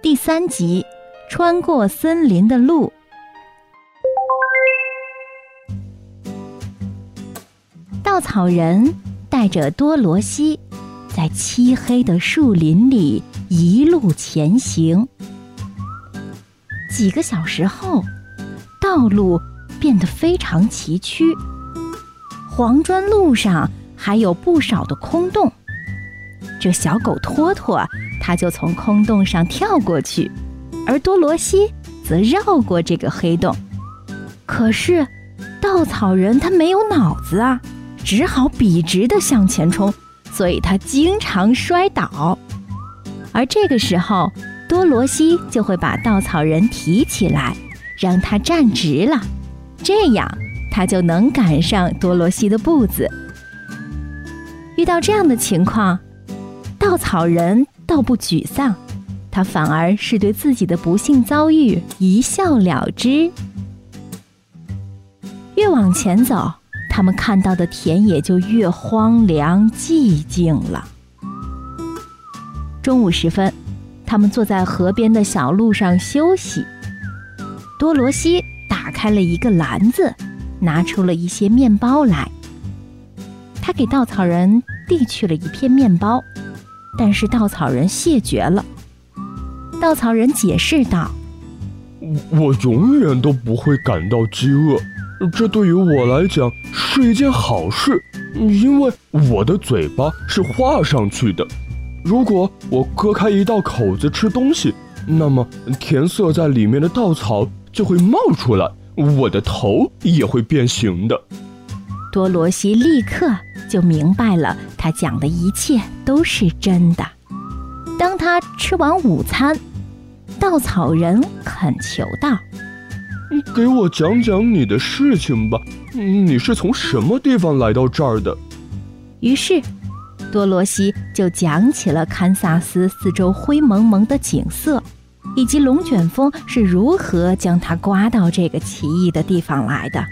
第3集，穿过森林的路。稻草人带着多罗西在漆黑的树林里一路前行。几个小时后，道路变得非常崎岖，黄砖路上还有不少的空洞。这小狗托托，它就从空洞上跳过去，而多罗西则绕过这个黑洞。可是稻草人他没有脑子啊，只好笔直地向前冲，所以他经常摔倒。而这个时候，多罗西就会把稻草人提起来，让他站直了，这样他就能赶上多罗西的步子。遇到这样的情况，稻草人倒不沮丧，他反而是对自己的不幸遭遇一笑了之。越往前走，他们看到的田野就越荒凉寂静了。中午时分，他们坐在河边的小路上休息。多罗西打开了一个篮子，拿出了一些面包来。他给稻草人递去了一片面包，但是稻草人谢绝了。稻草人解释道： 我永远都不会感到饥饿，这对于我来讲是一件好事，因为我的嘴巴是画上去的。如果我割开一道口子吃东西，那么填塞在里面的稻草就会冒出来，我的头也会变形的。 多罗西立刻就明白了，他讲的一切都是真的。当他吃完午餐，稻草人恳求道： 给我讲讲你的事情吧，你是从什么地方来到这儿的？ 于是多罗西就讲起了堪萨斯四周灰蒙蒙的景色，以及龙卷风是如何将它刮到这个奇异的地方来的。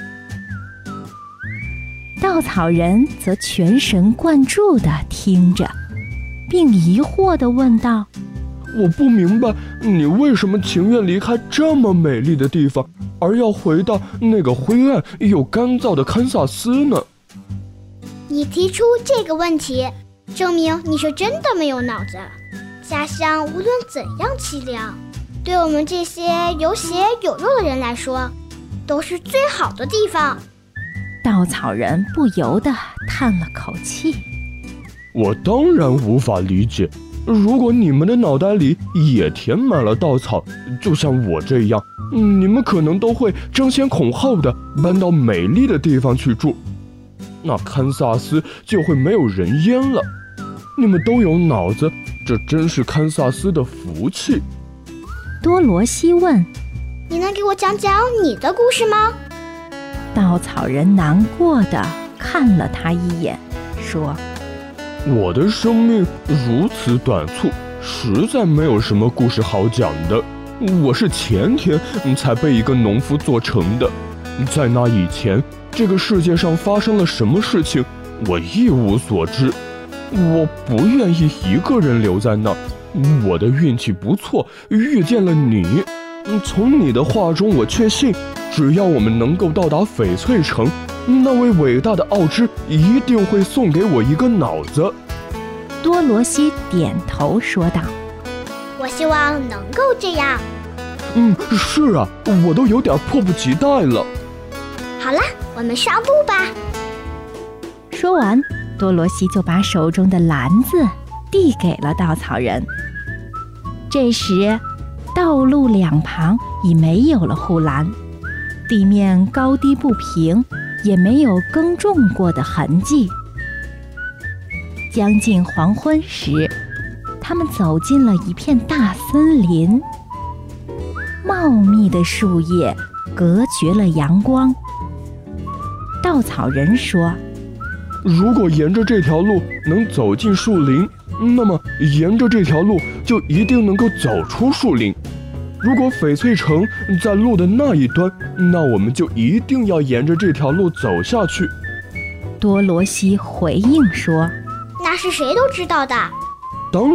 稻草人则全神贯注地听着，并疑惑地问道： 我不明白你为什么情愿离开这么美丽的地方，而要回到那个灰暗又干燥的堪萨斯呢？ 你提出这个问题，证明你是真的没有脑子。家乡无论怎样凄凉，对我们这些有血有肉的人来说，都是最好的地方。 稻草人不由得叹了口气： 我当然无法理解，如果你们的脑袋里也填满了稻草，就像我这样，你们可能都会争先恐后地搬到美丽的地方去住，那堪萨斯就会没有人烟了。你们都有脑子，这真是堪萨斯的福气。 多罗西问： 你能给我讲讲你的故事吗？ 稻草人难过地看了他一眼，说： 我的生命如此短促，实在没有什么故事好讲的。我是前天才被一个农夫做成的，在那以前，这个世界上发生了什么事情，我一无所知。我不愿意一个人留在那，我的运气不错，遇见了你。从你的话中，我确信，只要我们能够到达翡翠城，那位伟大的奥芝一定会送给我一个脑子。 多罗西点头说道： 我希望能够这样。 是啊，我都有点迫不及待了。 好了，我们上路吧。 说完，多罗西就把手中的篮子递给了稻草人。这时，道路两旁已没有了护栏，地面高低不平，也没有耕种过的痕迹。将近黄昏时，他们走进了一片大森林，茂密的树叶隔绝了阳光。稻草人说： 如果沿着这条路能走进树林，那么沿着这条路就一定能够走出树林。如果翡翠城在路的那一端，那我们就一定要沿着这条路走下去。 多罗西回应说： 那是谁都知道的。 当然，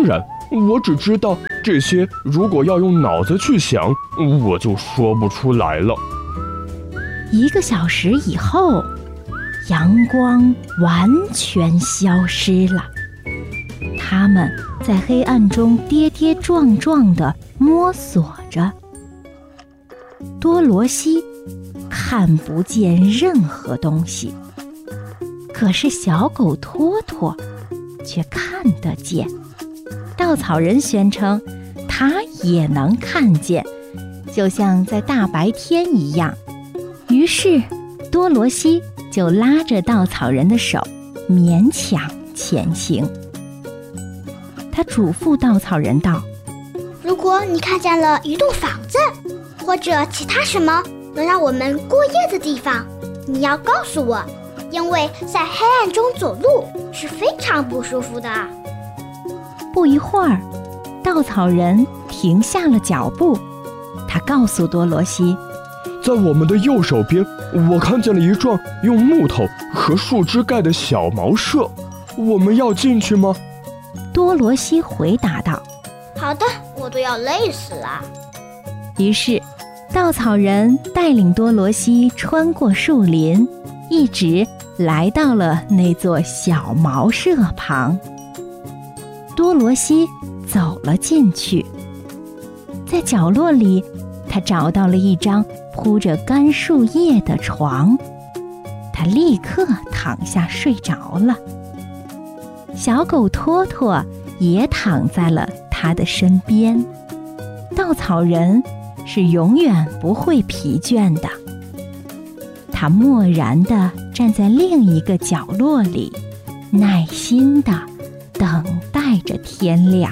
我只知道这些，如果要用脑子去想，我就说不出来了。 1个小时以后，阳光完全消失了。他们在黑暗中跌跌撞撞地摸索着。多罗西看不见任何东西，可是小狗托托却看得见。稻草人宣称他也能看见，就像在大白天一样。于是多罗西就拉着稻草人的手勉强前行。他嘱咐稻草人道： 如果你看见了一栋房子，或者其他什么能让我们过夜的地方，你要告诉我，因为在黑暗中走路是非常不舒服的。 不一会儿，稻草人停下了脚步，他告诉多罗西， 在我们的右手边，我看见了一幢用木头和树枝盖的小茅舍，我们要进去吗？ 多罗西回答道： 好的，我都要累死了。 于是稻草人带领多罗西穿过树林，一直来到了那座小茅舍旁。多罗西走了进去，在角落里，他找到了一张铺着干树叶的床，他立刻躺下睡着了。小狗托托也躺在了他的身边。稻草人是永远不会疲倦的，他默然地站在另一个角落里，耐心地等待着天亮。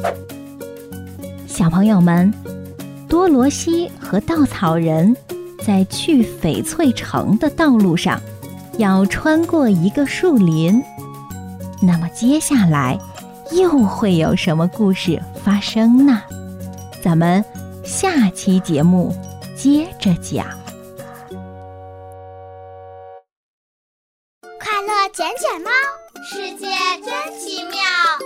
小朋友们，多罗西和稻草人在去翡翠城的道路上要穿过一个树林，那么接下来又会有什么故事发生呢？咱们下期节目接着讲。 快乐捡捡猫，世界真奇妙。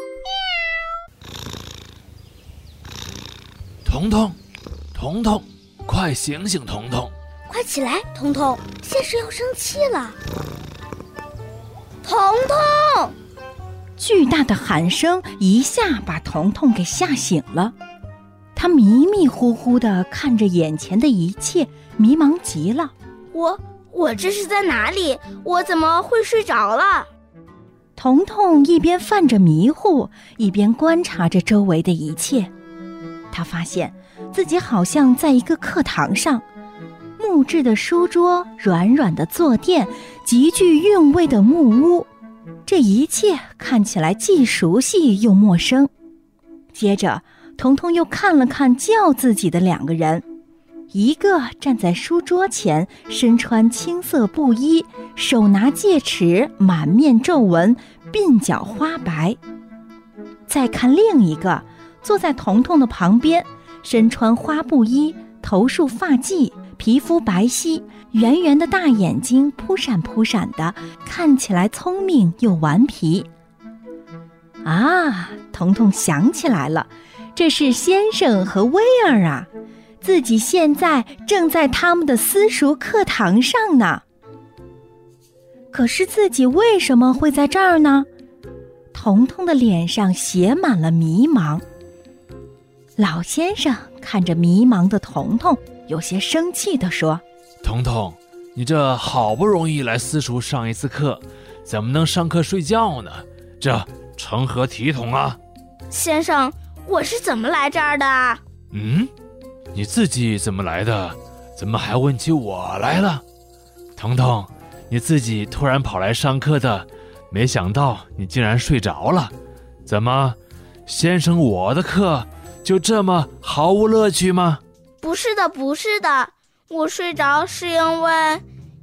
彤彤，彤彤，快醒醒，彤彤！ 快起来，彤彤，先生要生气了。彤彤！ 巨大的喊声一下把彤彤给吓醒了，他迷迷糊糊地看着眼前的一切，迷茫极了。 我这是在哪里？我怎么会睡着了？ 彤彤一边犯着迷糊，一边观察着周围的一切。他发现自己好像在一个课堂上，木质的书桌，软软的坐垫，极具韵味的木屋，这一切看起来既熟悉又陌生。接着彤彤又看了看叫自己的2个人，一个站在书桌前，身穿青色布衣，手拿戒尺，满面皱纹，鬓角花白。再看另一个坐在彤彤的旁边，身穿花布衣，头束发髻，皮肤白皙，圆圆的大眼睛扑闪扑闪的，看起来聪明又顽皮。啊，彤彤想起来了，这是先生和威尔啊，自己现在正在他们的私塾课堂上呢。可是自己为什么会在这儿呢？彤彤的脸上写满了迷茫。老先生看着迷茫的彤彤，有些生气地说： 彤彤，你这好不容易来私塾上一次课，怎么能上课睡觉呢？这成何体统啊！ 先生，我是怎么来这儿的？ 你自己怎么来的？怎么还问起我来了？彤彤，你自己突然跑来上课的，没想到你竟然睡着了。怎么，先生我的课就这么毫无乐趣吗？ 不是的，不是的，我睡着是因为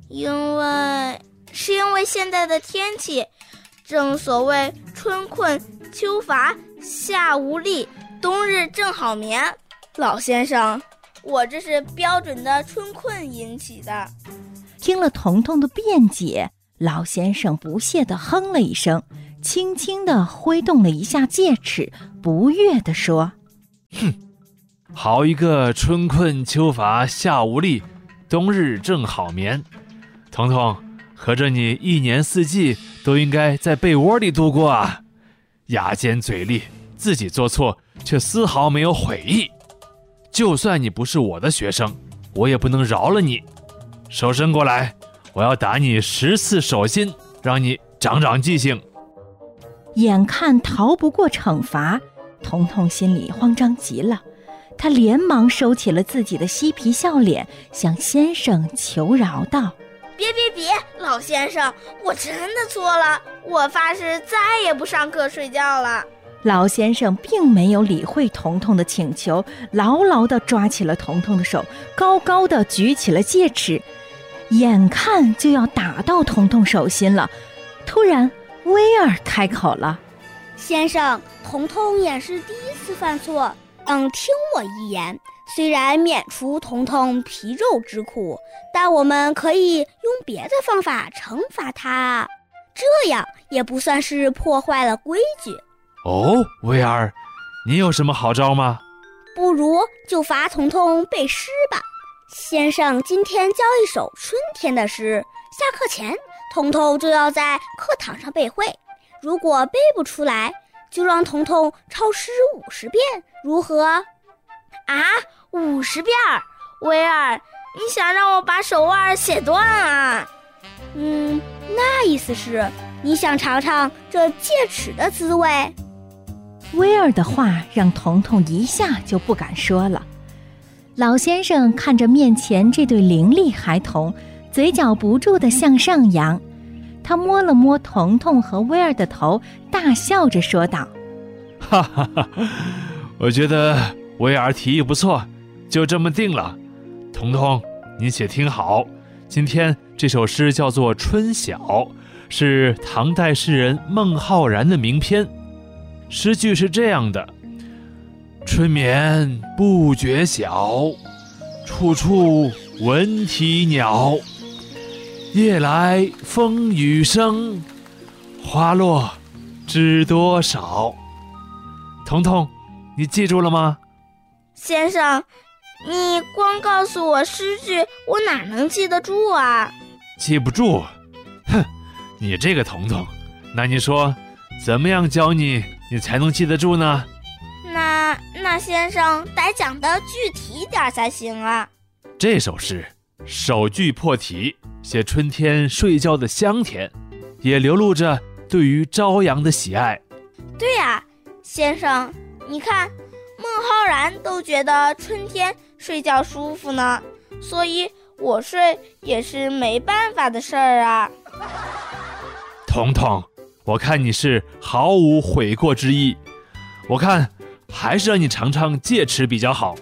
现在的天气，正所谓春困秋乏夏无力，冬日正好眠。老先生，我这是标准的春困引起的。 听了彤彤的辩解，老先生不屑地哼了一声， 轻轻地挥动了一下戒尺，不悦地说： 好一个春困秋乏夏无力，冬日正好眠。彤彤，合着你一年四季都应该在被窝里度过啊！牙尖嘴利，自己做错却丝毫没有悔意。就算你不是我的学生，我也不能饶了你。手伸过来，我要打你10次手心，让你长长记性。 眼看逃不过惩罚，彤彤心里慌张极了，他连忙收起了自己的嬉皮笑脸，向先生求饶道： 别，老先生，我真的错了，我发誓再也不上课睡觉了。 老先生并没有理会彤彤的请求，牢牢地抓起了彤彤的手，高高地举起了戒尺，眼看就要打到彤彤手心了。突然威尔开口了： 先生，彤彤也是第一次犯错，听我一言，虽然免除彤彤皮肉之苦，但我们可以用别的方法惩罚他，这样也不算是破坏了规矩。 哦，威尔，你有什么好招吗？ 不如就罚彤彤背诗吧。先生今天教一首春天的诗，下课前彤彤就要在课堂上背会，如果背不出来，就让彤彤抄诗50遍，如何？ 啊，50遍？威尔，你想让我把手腕写断啊？ 那意思是你想尝尝这戒尺的滋味。 威尔的话让彤彤一下就不敢说了。老先生看着面前这对伶俐孩童，嘴角不住地向上扬，他摸了摸彤彤和威尔的头，大笑着说道： 哈哈哈，我觉得威尔提议不错，就这么定了。彤彤，你且听好，今天这首诗叫做《春晓》，是唐代诗人孟浩然的名篇。诗句是这样的：春眠不觉晓，处处闻啼鸟。夜来风雨声，花落知多少。彤彤，你记住了吗？ 先生，你光告诉我诗句，我哪能记得住啊？ 记不住？哼，你这个彤彤，那你说怎么样教你才能记得住呢？ 那先生得讲得具体点才行啊。 这首诗首句破题，写春天睡觉的香甜，也流露着对于朝阳的喜爱。 对呀，先生，你看孟浩然都觉得春天睡觉舒服呢，所以我睡也是没办法的事儿啊。 彤彤，我看你是毫无悔过之意，我看还是让你尝尝戒尺比较好。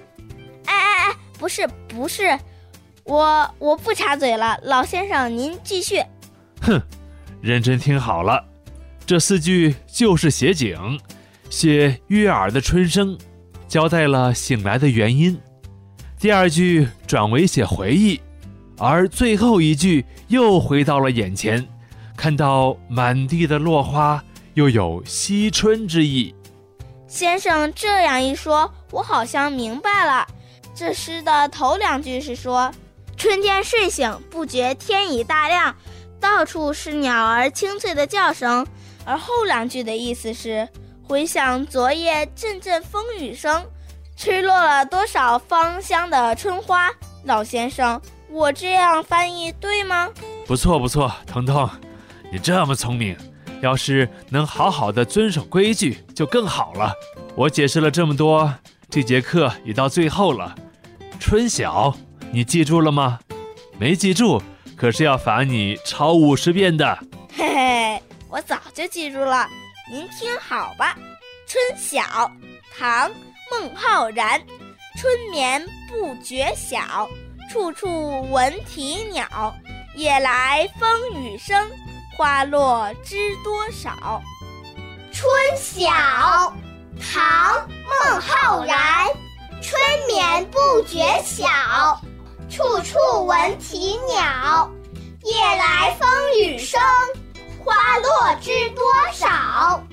不是，我不插嘴了，老先生您继续。 哼，认真听好了，这4句就是写景，写悦耳的春声，交代了醒来的原因。第2句转为写回忆，而最后1句又回到了眼前，看到满地的落花，又有惜春之意。 先生这样一说，我好像明白了。这诗的头2句是说，春天睡醒，不觉天已大亮，到处是鸟儿清脆的叫声，而后2句的意思是，回想昨夜阵阵风雨声，吹落了多少芳香的春花。老先生，我这样翻译对吗？ 不错，彤彤，你这么聪明，要是能好好的遵守规矩就更好了。我解释了这么多，这节课也到最后了。春晓你记住了吗？没记住，可是要罚你抄50遍的。 嘿嘿，我早就记住了，您听好吧。春晓，唐，孟浩然。春眠不觉晓，处处闻啼鸟。夜来风雨声，花落知多少。 春晓，唐，孟浩然。春眠不觉晓，处处闻啼鸟。夜来风雨声， 花落知多少。